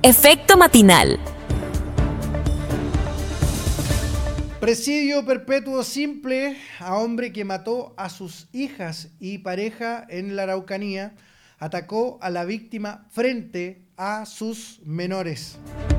Efecto matinal. Presidio perpetuo simple a hombre que mató a sus hijas y pareja en la Araucanía, atacó a la víctima frente a sus menores.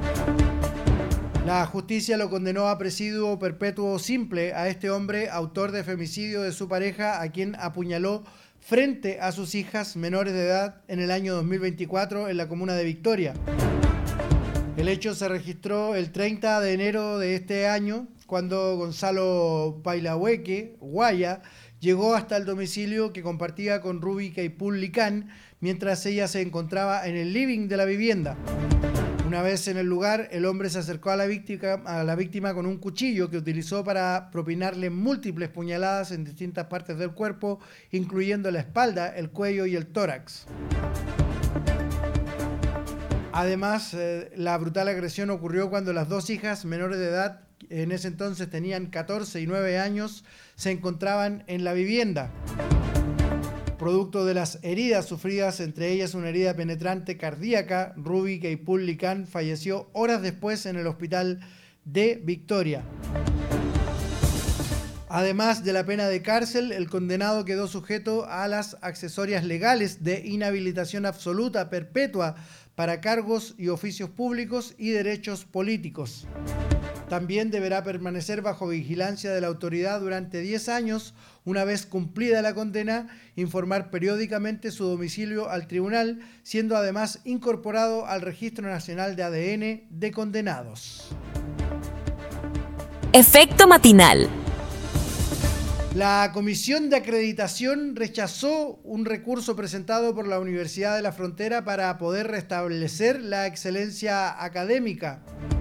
La justicia lo condenó a presidio perpetuo simple a este hombre, autor de femicidio de su pareja, a quien apuñaló frente a sus hijas menores de edad en el año 2024 en la comuna de Victoria. El hecho se registró el 30 de enero de este año, cuando Gonzalo Pailahueque, Guaya, llegó hasta el domicilio que compartía con Ruby Caipul Licán, mientras ella se encontraba en el living de la vivienda. Una vez en el lugar, el hombre se acercó a la víctima con un cuchillo que utilizó para propinarle múltiples puñaladas en distintas partes del cuerpo, incluyendo la espalda, el cuello y el tórax. Además, la brutal agresión ocurrió cuando las dos hijas menores de edad, en ese entonces tenían 14 y 9 años, se encontraban en la vivienda. Producto de las heridas sufridas, entre ellas una herida penetrante cardíaca, Ruby Caipul Licán falleció horas después en el hospital de Victoria. Además de la pena de cárcel, el condenado quedó sujeto a las accesorias legales de inhabilitación absoluta perpetua para cargos y oficios públicos y derechos políticos. También deberá permanecer bajo vigilancia de la autoridad durante 10 años, una vez cumplida la condena, informar periódicamente su domicilio al tribunal, siendo además incorporado al Registro Nacional de ADN de condenados. Efecto matinal. La Comisión de Acreditación rechazó un recurso presentado por la Universidad de la Frontera para poder restablecer la excelencia académica.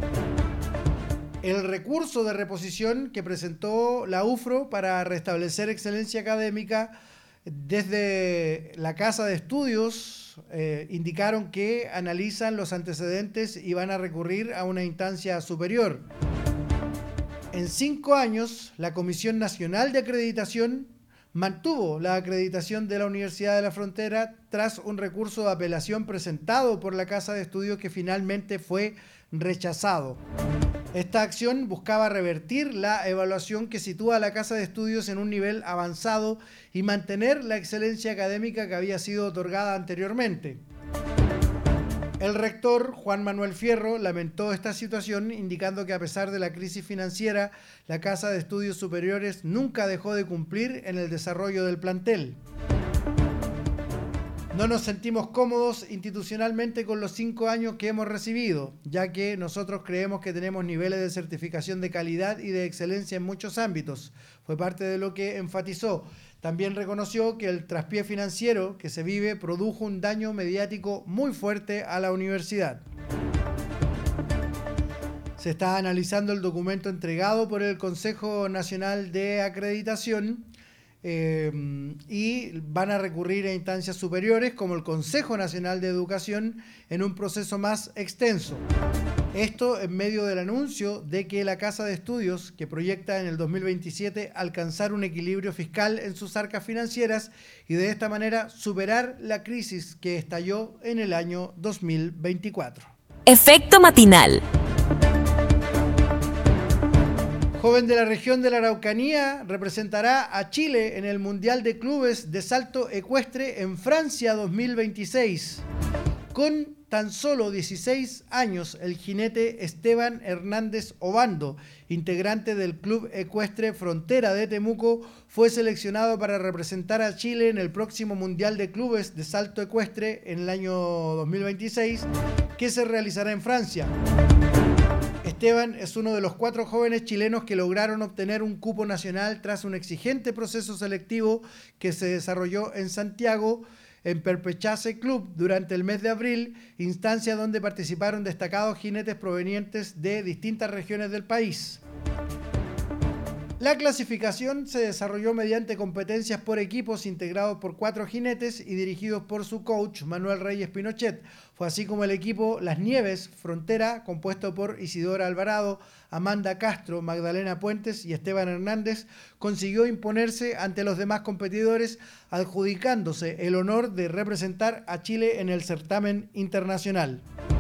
El recurso de reposición que presentó la UFRO para restablecer excelencia académica desde la Casa de Estudios indicaron que analizan los antecedentes y van a recurrir a una instancia superior. En 5 años, la Comisión Nacional de Acreditación mantuvo la acreditación de la Universidad de la Frontera tras un recurso de apelación presentado por la Casa de Estudios que finalmente fue rechazado. Esta acción buscaba revertir la evaluación que sitúa a la Casa de Estudios en un nivel avanzado y mantener la excelencia académica que había sido otorgada anteriormente. El rector, Juan Manuel Fierro, lamentó esta situación, indicando que a pesar de la crisis financiera, la Casa de Estudios Superiores nunca dejó de cumplir en el desarrollo del plantel. No nos sentimos cómodos institucionalmente con los 5 años que hemos recibido, ya que nosotros creemos que tenemos niveles de certificación de calidad y de excelencia en muchos ámbitos. Fue parte de lo que enfatizó. También reconoció que el traspié financiero que se vive produjo un daño mediático muy fuerte a la universidad. Se está analizando el documento entregado por el Consejo Nacional de Acreditación y van a recurrir a instancias superiores como el Consejo Nacional de Educación en un proceso más extenso. Esto en medio del anuncio de que la Casa de Estudios, que proyecta en el 2027 alcanzar un equilibrio fiscal en sus arcas financieras y de esta manera superar la crisis que estalló en el año 2024. Efecto matinal. Joven de la región de la Araucanía representará a Chile en el Mundial de Clubes de Salto Ecuestre en Francia 2026. Con tan solo 16 años, el jinete Esteban Hernández Obando, integrante del Club Ecuestre Frontera de Temuco, fue seleccionado para representar a Chile en el próximo Mundial de Clubes de Salto Ecuestre en el año 2026, que se realizará en Francia. Esteban es uno de los 4 jóvenes chilenos que lograron obtener un cupo nacional tras un exigente proceso selectivo que se desarrolló en Santiago, en Perpechace Club durante el mes de abril, instancia donde participaron destacados jinetes provenientes de distintas regiones del país. La clasificación se desarrolló mediante competencias por equipos integrados por 4 jinetes y dirigidos por su coach Manuel Reyes Pinochet. Fue así como el equipo Las Nieves Frontera, compuesto por Isidora Alvarado, Amanda Castro, Magdalena Puentes y Esteban Hernández, consiguió imponerse ante los demás competidores, adjudicándose el honor de representar a Chile en el certamen internacional.